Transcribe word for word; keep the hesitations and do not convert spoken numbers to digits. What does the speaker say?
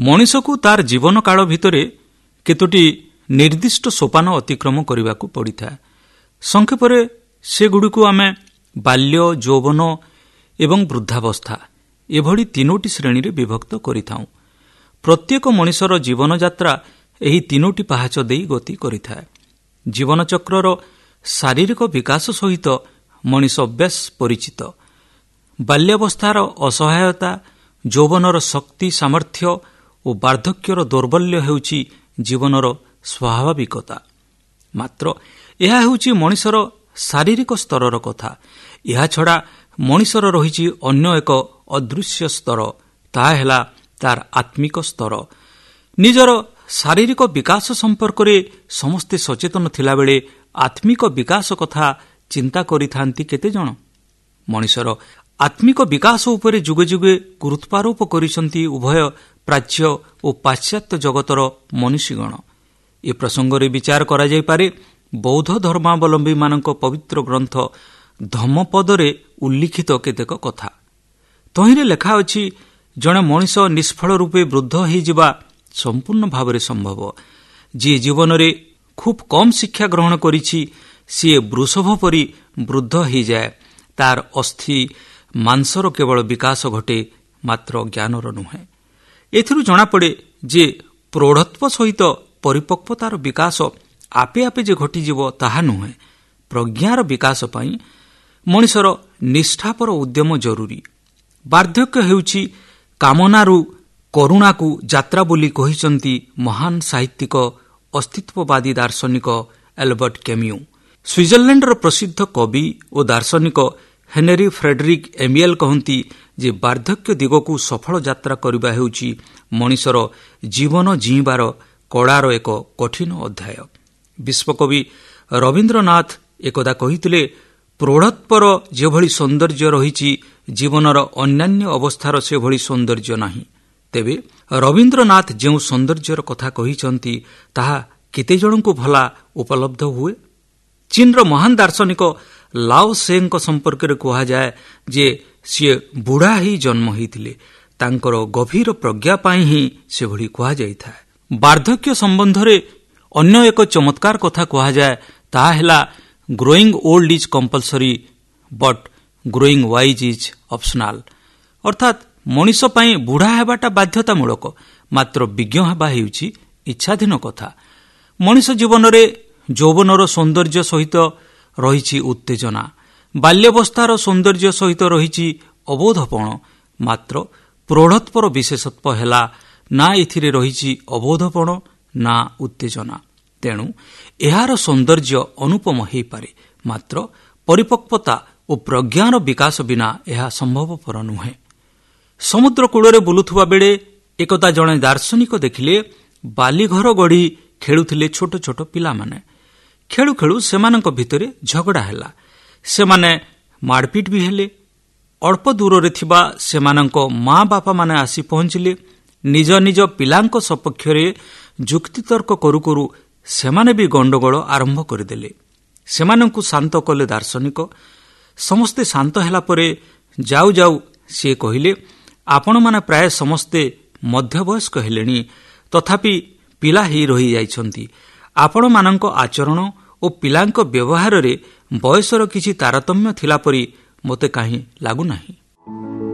ମଣିଷକୁ ତାର ଜୀବନ କାଳ ଭିତରେ କେତୋଟି ନିର୍ଦ୍ଦିଷ୍ଟ ସୋପାନ ଅତିକ୍ରମ କରିବାକୁ ପଡ଼ିଥାଏ। ସଂକ୍ଷେପରେ ସେଗୁଡ଼ିକୁ ଆମେ ବାଲ୍ୟ, ଯୌବନ ଏବଂ ବୃଦ୍ଧାବସ୍ଥା ଏଭଳି ତିନୋଟି ଶ୍ରେଣୀରେ ବିଭକ୍ତ କରିଥାଉ। ପ୍ରତ୍ୟେକ ମଣିଷର ଜୀବନଯାତ୍ରା ଏହି ତିନୋଟି ପାହାଚ ଦେଇ ଗତି କରିଥାଏ। ଜୀବନଚକ୍ରର ଶାରୀରିକ ବିକାଶ ସହିତ ମଣିଷ ବେଶ୍ ପରିଚିତ। ବାଲ୍ୟାବସ୍ଥାର ଅସହାୟତା, ଯୌବନର ଶକ୍ତି ସାମର୍ଥ୍ୟ ଓ ବାର୍ଦ୍ଧକ୍ୟର ଦୌର୍ବଲ୍ୟ ହେଉଛି ଜୀବନର ସ୍ୱାଭାବିକତା। ମାତ୍ର ଏହା ହେଉଛି ମଣିଷର ଶାରୀରିକ ସ୍ତରର କଥା। ଏହାଛଡ଼ା ମଣିଷର ରହିଛି ଅନ୍ୟ ଏକ ଅଦୃଶ୍ୟ ସ୍ତର, ତାହା ହେଲା ତାର ଆତ୍ମିକ ସ୍ତର। ନିଜର ଶାରୀରିକ ବିକାଶ ସମ୍ପର୍କରେ ସମସ୍ତେ ସଚେତନ ଥିଲାବେଳେ ଆତ୍ମିକ ବିକାଶ କଥା ଚିନ୍ତା କରିଥାନ୍ତି କେତେଜଣ? ମଣିଷର ଆତ୍ମିକ ବିକାଶ ଉପରେ ଯୁଗେ ଯୁଗେ ଗୁରୁତ୍ୱାରୋପ କରିଛନ୍ତି ଉଭୟ ପ୍ରାଚ୍ୟ ଓ ପାଶ୍ଚାତ୍ୟ ଜଗତର ମନୀଷୀଗଣ। ଏ ପ୍ରସଙ୍ଗରେ ବିଚାର କରାଯାଇପାରେ ବୌଦ୍ଧ ଧର୍ମାବଲମ୍ବୀମାନଙ୍କ ପବିତ୍ର ଗ୍ରନ୍ଥ ଧମ୍ମପଦରେ ଉଲ୍ଲିଖିତ କେତେକ କଥା। ତହିଁରେ ଲେଖା ଅଛି, ଜଣେ ମଣିଷ ନିଷ୍ଫଳ ରୂପେ ବୃଦ୍ଧ ହୋଇଯିବା ସମ୍ପୂର୍ଣ୍ଣ ଭାବରେ ସମ୍ଭବ। ଯିଏ ଜୀବନରେ ଖୁବ୍ କମ୍ ଶିକ୍ଷା ଗ୍ରହଣ କରିଛି ସିଏ ବୃଷଭ ପରି ବୃଦ୍ଧ ହୋଇଯାଏ। ତାର ଅସ୍ଥି ମାଂସର କେବଳ ବିକାଶ ଘଟେ, ମାତ୍ର ଜ୍ଞାନର ନୁହେଁ। ଏଥିରୁ ଜଣାପଡ଼େ ଯେ ପ୍ରୌଢ଼ତ୍ୱ ସହିତ ପରିପକ୍ୱତାର ବିକାଶ ଆପେ ଆପେ ଯେ ଘଟିଯିବ ତାହା ନୁହେଁ। ପ୍ରଜ୍ଞାର ବିକାଶ ପାଇଁ ମଣିଷର ନିଷ୍ଠାପର ଉଦ୍ୟମ ଜରୁରୀ। ବାର୍ଦ୍ଧକ୍ୟ ହେଉଛି କାମନାରୁ କରୁଣାକୁ ଯାତ୍ରା ବୋଲି କହିଛନ୍ତି ମହାନ ସାହିତ୍ୟିକ ଅସ୍ତିତ୍ୱବାଦୀ ଦାର୍ଶନିକ ଆଲବର୍ଟ କ୍ୟାମ୍ୟୁ। ସୁଇଜରଲ୍ୟାଣ୍ଡର ପ୍ରସିଦ୍ଧ କବି ଓ ଦାର୍ଶନିକ ହେନେରି ଫ୍ରେଡରିକ୍ ଏମିଏଲ୍ କହନ୍ତି ଯେ ବାର୍ଦ୍ଧକ୍ୟ ଦିଗକୁ ସଫଳ ଯାତ୍ରା କରିବା ହେଉଛି ମଣିଷର ଜୀବନ ଜୀଇଁବାର କଳାର ଏକ କଠିନ ଅଧ୍ୟାୟ। ବିଶ୍ୱକବି ରବୀନ୍ଦ୍ରନାଥ ଏକଦା କହିଥିଲେ, ପ୍ରୌଢ଼ତ୍ୱର ଯେଭଳି ସୌନ୍ଦର୍ଯ୍ୟ ରହିଛି ଜୀବନର ଅନ୍ୟାନ୍ୟ ଅବସ୍ଥାର ସେଭଳି ସୌନ୍ଦର୍ଯ୍ୟ ନାହିଁ। ତେବେ ରବୀନ୍ଦ୍ରନାଥ ଯେଉଁ ସୌନ୍ଦର୍ଯ୍ୟର କଥା କହିଛନ୍ତି ତାହା କେତେଜଣଙ୍କୁ ଭଲା ଉପଲବ୍ଧ ହୁଏ? ଚୀନର ମହାନ ଦାର୍ଶନିକ ଲାଓ ସେଙ୍କ ସମ୍ପର୍କରେ କୁହାଯାଏ ଯେ ସିଏ ବୁଢ଼ା ହୋଇ ଜନ୍ମ ହୋଇଥିଲେ। ତାଙ୍କର ଗଭୀର ପ୍ରଜ୍ଞା ପାଇଁ ହିଁ ସେଭଳି କୁହାଯାଇଥାଏ। ବାର୍ଦ୍ଧକ୍ୟ ସମ୍ବନ୍ଧରେ ଅନ୍ୟ ଏକ ଚମତ୍କାର କଥା କୁହାଯାଏ, ତାହା ହେଲା growing old is compulsory but growing wise is optional. ଅର୍ଥାତ୍ ମଣିଷ ପାଇଁ ବୁଢ଼ା ହେବାଟା ବାଧ୍ୟତାମୂଳକ, ମାତ୍ର ବିଜ୍ଞ ହେବା ହେଉଛି ଇଚ୍ଛାଧୀନ କଥା। ମଣିଷ ଜୀବନରେ ଯୌବନର ସୌନ୍ଦର୍ଯ୍ୟ ସହିତ ରହିଛି ଉତ୍ତେଜନା, ବାଲ୍ୟାବସ୍ଥାର ସୌନ୍ଦର୍ଯ୍ୟ ସହିତ ରହିଛି ଅବୋଧପଣ, ମାତ୍ର ପ୍ରୌଢ଼ତ୍ୱର ବିଶେଷତ୍ୱ ହେଲା ନା ଏଥିରେ ରହିଛି ଅବୋଧପଣ ନା ଉତ୍ତେଜନା। ତେଣୁ ଏହାର ସୌନ୍ଦର୍ଯ୍ୟ ଅନୁପମ ହୋଇପାରେ, ମାତ୍ର ପରିପକ୍ୱତା ଓ ପ୍ରଜ୍ଞାର ବିକାଶ ବିନା ଏହା ସମ୍ଭବପର ନୁହେଁ। ସମୁଦ୍ର କୂଳରେ ବୁଲୁଥିବା ବେଳେ ଏକଦା ଜଣେ ଦାର୍ଶନିକ ଦେଖିଲେ ବାଲିଘର ଗଢ଼ି ଖେଳୁଥିଲେ ଛୋଟ ଛୋଟ ପିଲାମାନେ। ଖେଳୁ ଖେଳୁ ସେମାନଙ୍କ ଭିତରେ ଝଗଡ଼ା ହେଲା। ସେମାନେ ମାଡ଼ପିଟ ବି ହେଲେ। ଅଳ୍ପ ଦୂରରେ ଥିବା ସେମାନଙ୍କ ମା ବାପାମାନେ ଆସି ପହଞ୍ଚିଲେ। ନିଜ ନିଜ ପିଲାଙ୍କ ସପକ୍ଷରେ ଯୁକ୍ତିତର୍କ କରୁ କରୁ ସେମାନେ ବି ଗଣ୍ଡଗୋଳ ଆରମ୍ଭ କରିଦେଲେ। ସେମାନଙ୍କୁ ଶାନ୍ତ କଲେ ଦାର୍ଶନିକ। ସମସ୍ତେ ଶାନ୍ତ ହେଲା ପରେ ଯାଉ ଯାଉ ସିଏ କହିଲେ, ଆପଣମାନେ ପ୍ରାୟ ସମସ୍ତେ ମଧ୍ୟବୟସ୍କ ହେଲେଣି, ତଥାପି ପିଲା ହେଇ ରହିଯାଇଛନ୍ତି। ଆପଣମାନଙ୍କ ଆଚରଣ ଓ ପିଲାଙ୍କ ବ୍ୟବହାରରେ ବୟସର କିଛି ତାରତମ୍ୟ ଥିଲା ପରି ମୋତେ କାହିଁ ଲାଗୁନାହିଁ।